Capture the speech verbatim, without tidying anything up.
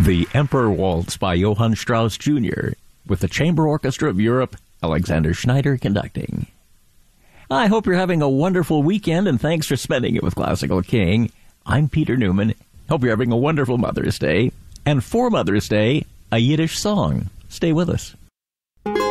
The Emperor Waltz by Johann Strauss Junior with the Chamber Orchestra of Europe, Alexander Schneider conducting. I hope you're having a wonderful weekend, and thanks for spending it with Classical King. I'm Peter Newman. Hope you're having a wonderful Mother's Day. And for Mother's Day, a Yiddish song. Stay with us.